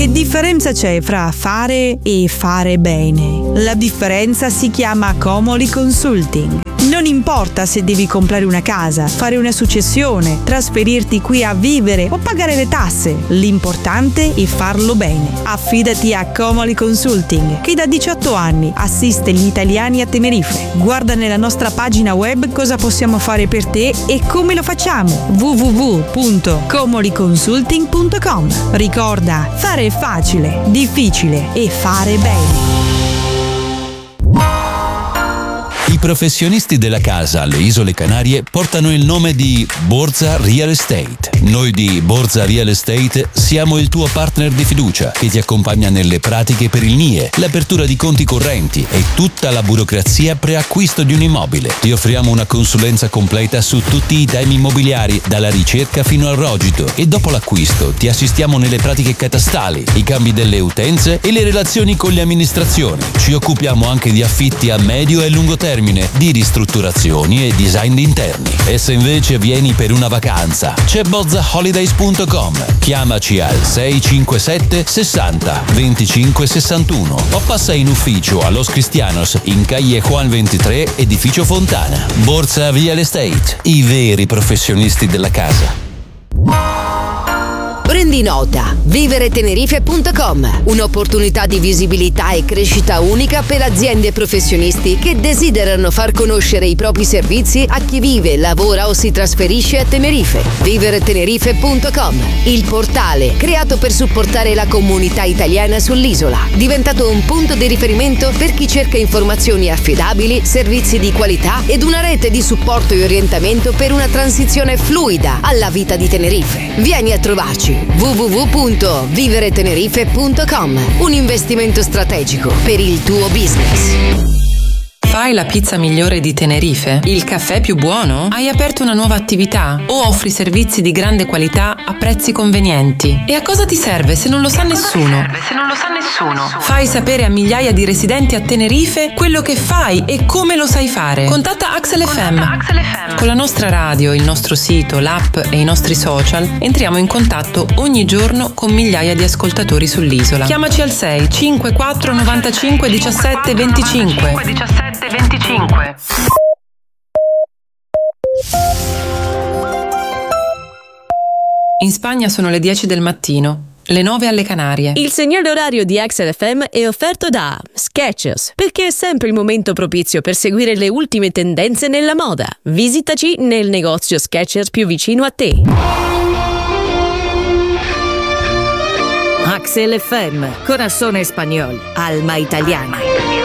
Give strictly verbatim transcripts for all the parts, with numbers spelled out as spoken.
Che differenza c'è fra fare e fare bene? La differenza si chiama Comoli Consulting. Non importa se devi comprare una casa, fare una successione, trasferirti qui a vivere o pagare le tasse. L'importante è farlo bene. Affidati a Comoli Consulting, che da diciotto anni assiste gli italiani a Tenerife. Guarda nella nostra pagina web cosa possiamo fare per te e come lo facciamo. w w w punto comoli consulting punto com. Ricorda, fare è facile, difficile è fare bene. I professionisti della casa alle Isole Canarie portano il nome di Borza Real Estate. Noi di Borza Real Estate siamo il tuo partner di fiducia che ti accompagna nelle pratiche per il N I E, l'apertura di conti correnti e tutta la burocrazia preacquisto di un immobile. Ti offriamo una consulenza completa su tutti i temi immobiliari, dalla ricerca fino al rogito, e dopo l'acquisto ti assistiamo nelle pratiche catastali, i cambi delle utenze e le relazioni con le amministrazioni. Ci occupiamo anche di affitti a medio e lungo termine, di ristrutturazioni e design di interni. E se invece vieni per una vacanza, c'è bozza holidays punto com. Chiamaci al sei cinque sette sessanta venticinque sessantuno o passa in ufficio a Los Cristianos in Calle Juan ventitré, edificio Fontana. Borza Real Estate, i veri professionisti della casa. Prendi nota, vivere tenerife punto com, un'opportunità di visibilità e crescita unica per aziende e professionisti che desiderano far conoscere i propri servizi a chi vive, lavora o si trasferisce a Tenerife. vivere tenerife punto com, il portale creato per supportare la comunità italiana sull'isola, diventato un punto di riferimento per chi cerca informazioni affidabili, servizi di qualità ed una rete di supporto e orientamento per una transizione fluida alla vita di Tenerife. Vieni a trovarci. w w w punto vivere tenerife punto com, un investimento strategico per il tuo business. Fai la pizza migliore di Tenerife? Il caffè più buono? Hai aperto una nuova attività? O offri servizi di grande qualità a prezzi convenienti? E a cosa ti serve se non lo sa nessuno? Se non lo sa nessuno. Fai sapere a migliaia di residenti a Tenerife quello che fai e come lo sai fare. Contatta Axel F M. Axel F M. Con la nostra radio, il nostro sito, l'app e i nostri social entriamo in contatto ogni giorno con migliaia di ascoltatori sull'isola. Chiamaci al sei cinquantaquattro novantacinque diciassette venticinque. diciassette venticinque. In Spagna sono le dieci del mattino, le nove alle Canarie. Il segnale orario di Axel F M è offerto da Skechers, perché è sempre il momento propizio per seguire le ultime tendenze nella moda. Visitaci nel negozio Skechers più vicino a te. Axel F M, Corazón Español, Alma Italiana.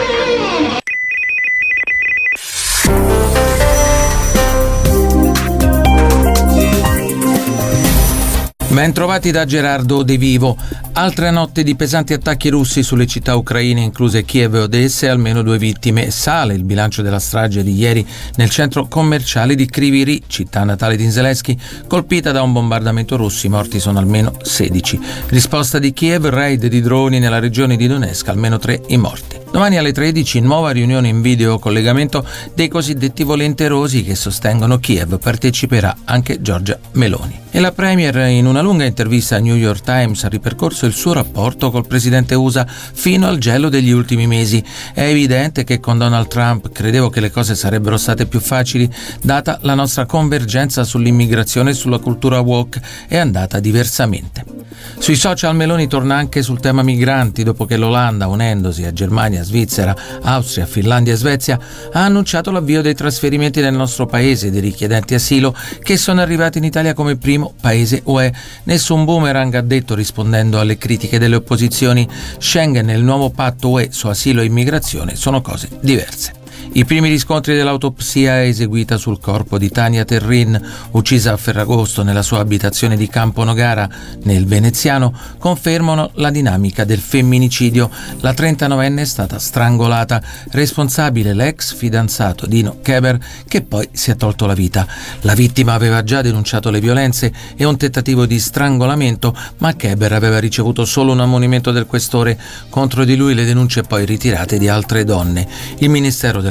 Bentrovati da Gerardo De Vivo. Altre notte di pesanti attacchi russi sulle città ucraine, incluse Kiev e Odessa, e almeno due vittime. Sale il bilancio della strage di ieri nel centro commerciale di Kryvyi Rih, città natale di Zelensky, colpita da un bombardamento russo. I morti sono almeno sedici. Risposta di Kiev, raid di droni nella regione di Donetsk, almeno tre i morti. Domani alle tredici, nuova riunione in video collegamento dei cosiddetti volenterosi che sostengono Kiev. Parteciperà anche Giorgia Meloni. E la Premier, in una lunga intervista a New York Times, ha ripercorso il suo rapporto col presidente U S A fino al gelo degli ultimi mesi. È evidente che con Donald Trump credevo che le cose sarebbero state più facili, data la nostra convergenza sull'immigrazione e sulla cultura woke. È andata diversamente. Sui social Meloni torna anche sul tema migranti, dopo che l'Olanda, unendosi a Germania, Svizzera, Austria, Finlandia e Svezia, ha annunciato l'avvio dei trasferimenti nel nostro paese dei richiedenti asilo che sono arrivati in Italia come primo paese U E. Nessun boomerang, ha detto, rispondendo alle critiche delle opposizioni. Schengen e il nuovo patto U E su asilo e immigrazione sono cose diverse. I primi riscontri dell'autopsia eseguita sul corpo di Tania Terrin, uccisa a Ferragosto nella sua abitazione di Campo Nogara, nel Veneziano, confermano la dinamica del femminicidio. La trentanovenne è stata strangolata, responsabile l'ex fidanzato Dino Keber, che poi si è tolto la vita. La vittima aveva già denunciato le violenze e un tentativo di strangolamento, ma Keber aveva ricevuto solo un ammonimento del questore. Contro di lui le denunce poi ritirate di altre donne. Il Ministero della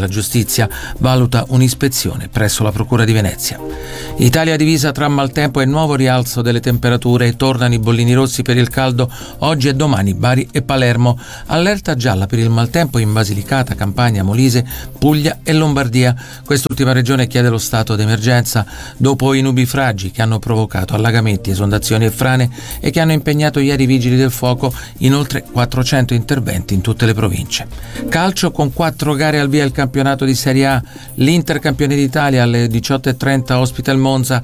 della Giustizia valuta un'ispezione presso la Procura di Venezia. Italia divisa tra maltempo e nuovo rialzo delle temperature. Tornano i bollini rossi per il caldo oggi e domani Bari e Palermo. Allerta gialla per il maltempo in Basilicata, Campania, Molise, Puglia e Lombardia. Quest'ultima regione chiede lo stato d'emergenza dopo i nubifragi che hanno provocato allagamenti, esondazioni e frane e che hanno impegnato ieri i vigili del fuoco in oltre quattrocento interventi in tutte le province. Calcio, con quattro gare al via il campionato di Serie A. L'Inter, campione d'Italia, alle diciotto e trenta ospita il Monza,